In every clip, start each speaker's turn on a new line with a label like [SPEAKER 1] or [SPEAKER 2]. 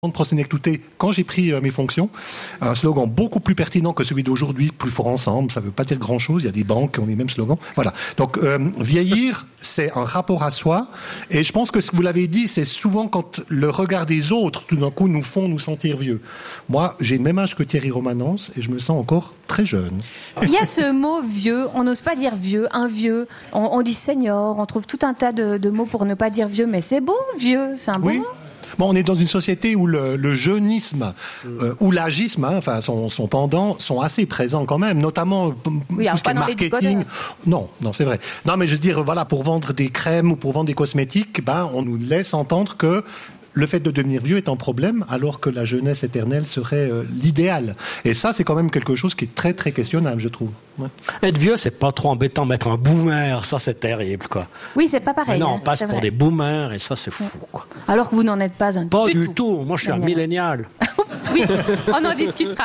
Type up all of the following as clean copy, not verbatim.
[SPEAKER 1] de prosénectuté quand j'ai pris mes fonctions. Un slogan beaucoup plus pertinent que celui d'aujourd'hui, plus fort ensemble, ça veut pas dire grand-chose, il y a des banques qui ont les mêmes slogans. Voilà. Donc vieillir, c'est un rapport à soi, et je pense que ce que vous l'avez dit, c'est souvent quand le regard des autres, tout d'un coup, nous font nous sentir vieux. Moi, j'ai le même âge que Thierry Romanens, et je me sens encore très jeune.
[SPEAKER 2] Il y a ce mot vieux, on n'ose pas dire vieux, un vieux, on dit senior, on trouve tout un tas de mots pour ne pas dire vieux, mais c'est beau, vieux, c'est un beau mot.
[SPEAKER 1] Bon, on est dans une société où le jeunisme ou l'âgisme, enfin son pendant, sont assez présents quand même, notamment tout ce qui est marketing. Non, c'est vrai. Non, mais je veux dire, voilà, pour vendre des crèmes ou pour vendre des cosmétiques, on nous laisse entendre que le fait de devenir vieux est un problème, alors que la jeunesse éternelle serait l'idéal. Et ça, c'est quand même quelque chose qui est très, très questionnable, je trouve. Ouais.
[SPEAKER 3] Être vieux, c'est pas trop embêtant. Mettre un boomer, ça, c'est terrible, quoi.
[SPEAKER 2] Oui, c'est pas pareil.
[SPEAKER 3] Mais non, on passe pour des boomers, et ça, c'est fou, quoi.
[SPEAKER 2] Alors que vous n'en êtes pas un
[SPEAKER 3] Pas du tout. Moi, je suis un millénial.
[SPEAKER 2] Oui, on en discutera.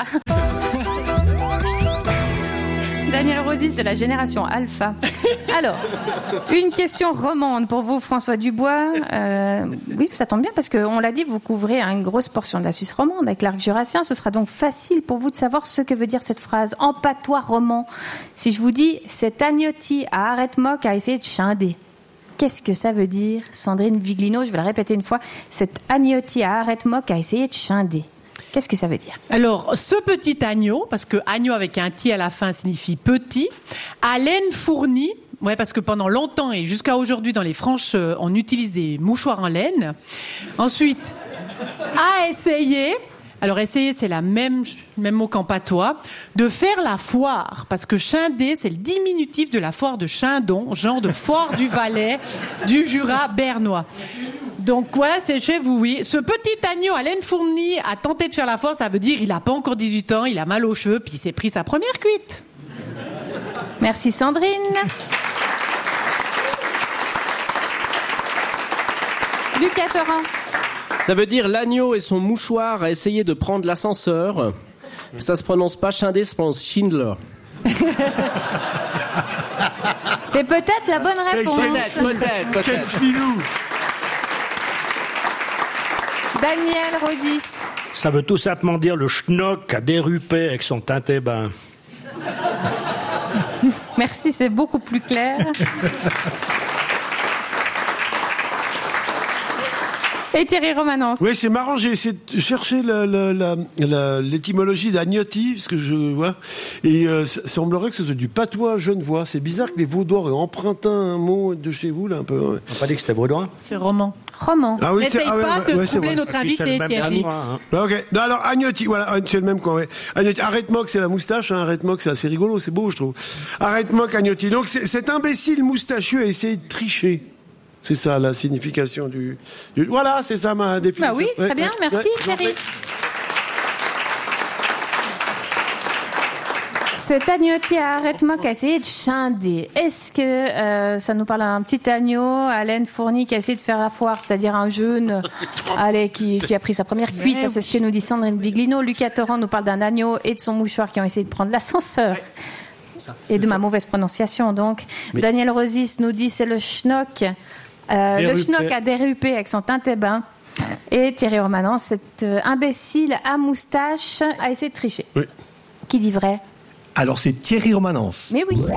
[SPEAKER 2] Daniel Rosis de la génération Alpha. Alors, une question romande pour vous, François Dubois. Oui, ça tombe bien parce qu'on l'a dit, vous couvrez une grosse portion de la Suisse romande avec l'arc jurassien. Ce sera donc facile pour vous de savoir ce que veut dire cette phrase en patois roman. Si je vous dis « cet agnotti à arrête-moc a essayé de chinder », qu'est-ce que ça veut dire, Sandrine Viglino? Je vais le répéter une fois. « Cet agnotti à arrête-moc a essayé de chinder ». Qu'est-ce que ça veut dire?
[SPEAKER 4] Alors, ce petit agneau, parce que agneau avec un ti à la fin signifie petit, à laine fournie, ouais, parce que pendant longtemps et jusqu'à aujourd'hui dans les Franches, on utilise des mouchoirs en laine. Ensuite, à essayer. Alors essayer, c'est la même mot qu'en patois, de faire la foire, parce que chinder, c'est le diminutif de la foire de Chindon, genre de foire du Valais, du Jura bernois. Donc voilà, c'est chez vous, oui. Ce petit agneau à laine fournie a tenté de faire la foire, ça veut dire il a pas encore 18 ans, il a mal aux cheveux, puis il s'est pris sa première cuite.
[SPEAKER 2] Merci Sandrine. Lucas Torrent.
[SPEAKER 5] Ça veut dire l'agneau et son mouchoir a essayé de prendre l'ascenseur. Ça se prononce pas Schindler, ça se prononce Schindler.
[SPEAKER 2] C'est peut-être la bonne réponse.
[SPEAKER 5] Peut-être.
[SPEAKER 1] Quel filou!
[SPEAKER 2] Daniel Rosis.
[SPEAKER 3] Ça veut tout simplement dire le schnock a dérupé avec son teinté bain.
[SPEAKER 2] Merci, c'est beaucoup plus clair. Et Thierry Romanens.
[SPEAKER 6] Oui, c'est marrant, j'ai essayé de chercher l'étymologie d'agnotti, parce que je vois, et semblerait que ce soit du patois genevois. C'est bizarre que les Vaudois aient emprunté un mot de chez vous, là, un peu. Ouais.
[SPEAKER 3] On n'a pas dit que c'était vaudois?
[SPEAKER 4] C'est roman.
[SPEAKER 6] Ah oui,
[SPEAKER 4] n'essaye pas de troubler notre invité, Thierry.
[SPEAKER 6] Ok. Non, alors, agnotti, voilà, c'est le même quoi, ouais. Agnotti. Arrête-moc, c'est la moustache, hein. Arrête-moc, c'est assez rigolo, c'est beau, je trouve. Arrête-moc, agnotti. Donc, cet imbécile moustachieux a essayé de tricher. C'est ça, la signification du... Voilà, c'est ça ma définition.
[SPEAKER 2] Bah oui, très bien, merci, Thierry. Cet agneauté à arrête-moc a essayé de chinder. Est-ce que ça nous parle d'un petit agneau à laine fournie qui a essayé de faire la foire, c'est-à-dire un jeune qui a pris sa première cuite, c'est ce que nous dit Sandrine Viglino. Lucas Torrent nous parle d'un agneau et de son mouchoir qui ont essayé de prendre l'ascenseur. Et de ma mauvaise prononciation, donc. Mais... Daniel Rosis nous dit c'est le schnock. Le schnock a dérupé avec son teinté bain. Et Thierry Romanens, cet imbécile à moustache a essayé de tricher.
[SPEAKER 6] Oui.
[SPEAKER 2] Qui dit vrai?
[SPEAKER 1] Alors c'est Thierry Romanens.
[SPEAKER 2] Mais oui.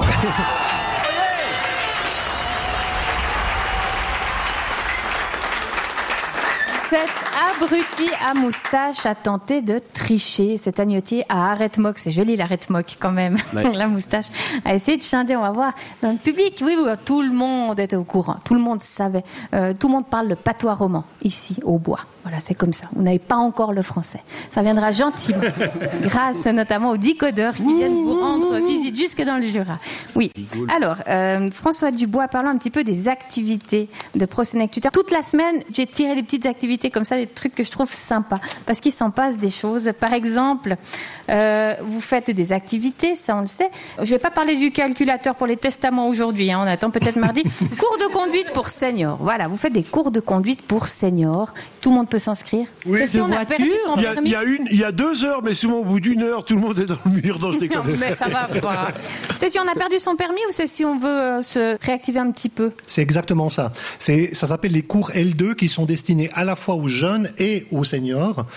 [SPEAKER 2] Cet abruti à moustache a tenté de tricher. Cet agnotier à arrête-moc, c'est joli l'arrête-moc quand même, ouais. La moustache, a essayé de chinder, on va voir. Dans le public, oui, tout le monde était au courant, tout le monde savait. Tout le monde parle le patois roman, ici, au bois. Voilà, c'est comme ça. Vous n'avez pas encore le français. Ça viendra gentiment, grâce notamment aux décodeurs qui viennent vous rendre visite jusque dans le Jura. Oui. Alors, François Dubois, parlons un petit peu des activités de prosénectuteur. Toute la semaine, j'ai tiré des petites activités comme ça, des trucs que je trouve sympas, parce qu'il s'en passe des choses. Par exemple, vous faites des activités, ça on le sait. Je vais pas parler du calculateur pour les testaments aujourd'hui, hein, on attend peut-être mardi. Cours de conduite pour seniors. Voilà, vous faites des cours de conduite pour seniors. Tout le monde peut s'inscrire.
[SPEAKER 6] Oui,
[SPEAKER 2] c'est si on a perdu son permis.
[SPEAKER 6] Il y a 2 heures, mais souvent au bout d'1 heure, tout le monde est dans le mur. Non, je déconne.
[SPEAKER 2] Non, mais ça va pas. C'est si on a perdu son permis ou c'est si on veut se réactiver un petit peu?
[SPEAKER 1] C'est exactement ça. Ça s'appelle les cours L2 qui sont destinés à la fois aux jeunes et aux seniors.